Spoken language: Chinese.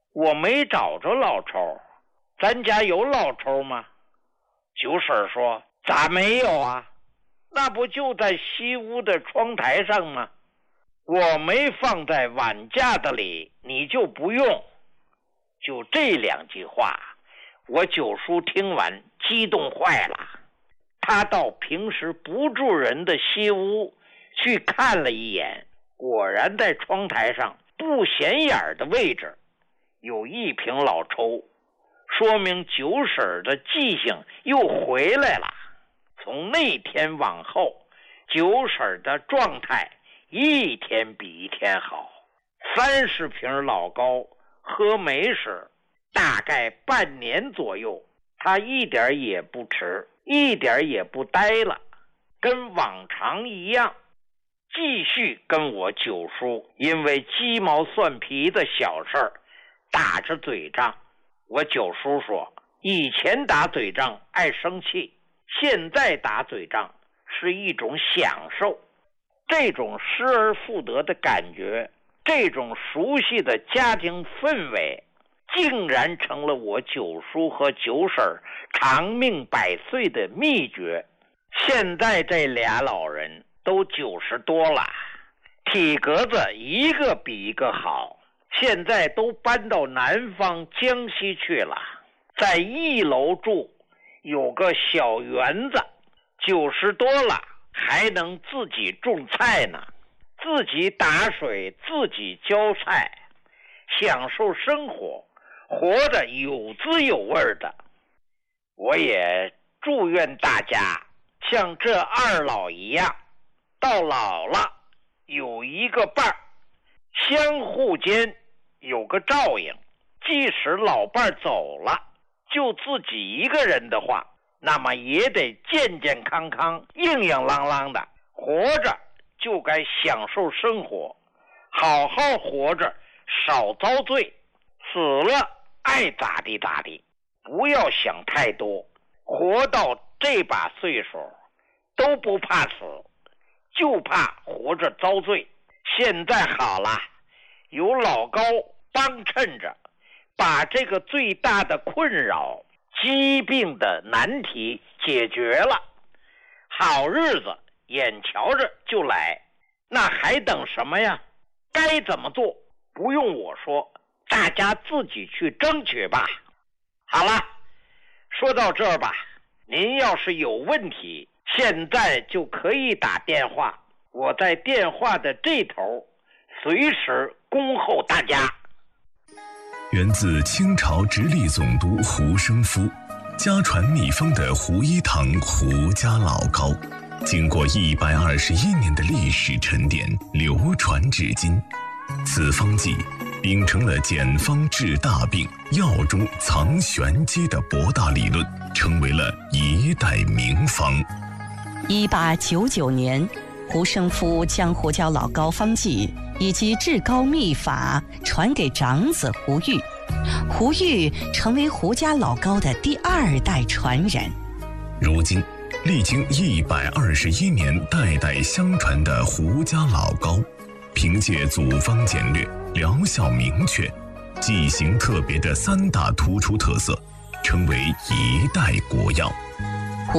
我没找着老抽，咱家有老抽吗？九婶说，咋没有啊？那不就在西屋的窗台上吗？我没放在碗架子里，你就不用。就这2句话，我九叔听完激动坏了。他到平时不住人的西屋去看了一眼，果然在窗台上不显眼的位置有1瓶老抽，说明九婶的记性又回来了。从那天往后，九婶的状态一天比一天好。30瓶老高喝没时，大概半年左右，他一点也不迟，一点也不呆了，跟往常一样，继续跟我九叔因为鸡毛蒜皮的小事儿打着嘴仗。我九叔说，以前打嘴仗爱生气，现在打嘴仗是一种享受。这种失而复得的感觉，这种熟悉的家庭氛围，竟然成了我九叔和九婶长命百岁的秘诀。现在这俩老人都90多了，体格子一个比一个好，现在都搬到南方江西去了，在1楼住，有个小园子。90多了还能自己种菜呢，自己打水，自己浇菜，享受生活，活得有滋有味的。我也祝愿大家像这2老一样，到老了有一个伴儿，相互间有个照应。即使老伴儿走了，就自己一个人的话，那么也得健健康康、硬硬朗朗的活着，就该享受生活，好好活着，少遭罪，死了爱咋地咋地，不要想太多。活到这把岁数都不怕死，就怕活着遭罪。现在好了，有老高帮衬着，把这个最大的困扰疾病的难题解决了，好日子眼瞧着就来，那还等什么呀？该怎么做不用我说，大家自己去争取吧。好了，说到这儿吧，您要是有问题，现在就可以打电话，我在电话的这头，随时恭候大家。 源自清朝直隶总督胡生夫，家传秘方的胡一堂胡家老膏，经过121年的历史沉淀，流传至今。此方剂秉承了简方治大病、药中藏玄机的博大理论，成为了一代名方。 1899年，胡生夫将胡椒老膏方剂以及治膏秘法传给长子胡玉，胡玉成为胡家老膏的第2代传人。 如今，历经121年代代相传的胡家老膏，凭借组方简略、疗效明确、剂型特别的3大突出特色，成为一代国药。